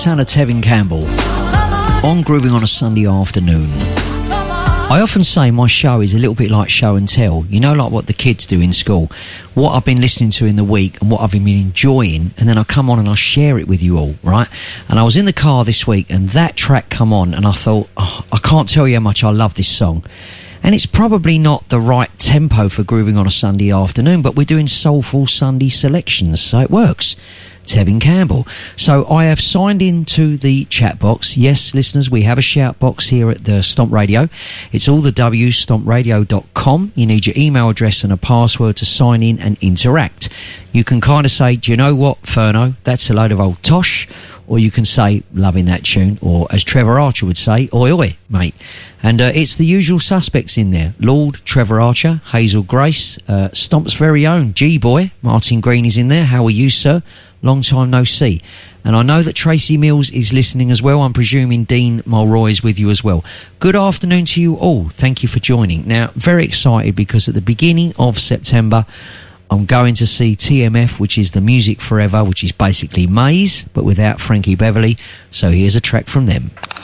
sound of Tevin Campbell on Grooving on a Sunday Afternoon. I often say my show is a little bit like show and tell. You know, like what the kids do in school. What I've been listening to in the week and what I've been enjoying, and then I come on and I share it with you all, right? And I was in the car this week and that track come on and I thought, oh, I can't tell you how much I love this song. And it's probably not the right tempo for Grooving on a Sunday Afternoon, but we're doing soulful Sunday selections, so it works. Tevin Campbell. So I have signed into the chat box. Yes, listeners, we have a shout box here at the Stomp Radio. It's all the W, stompradio.com. You need your email address and a password to sign in and interact. You can kind of say, do you know what, Ferno? That's a load of old tosh. Or you can say, loving that tune. Or as Trevor Archer would say, oi oi, mate. And it's the usual suspects in there. Lord, Trevor Archer, Hazel Grace, Stomp's very own G-Boy, Martin Green is in there. How are you, sir? Long time no see. And I know that Tracy Mills is listening as well. I'm presuming Dean Mulroy is with you as well. Good afternoon to you all. Thank you for joining. Now, very excited because at the beginning of September, I'm going to see TMF, which is the Music Forever, which is basically Maze, but without Frankie Beverly. So here's a track from them.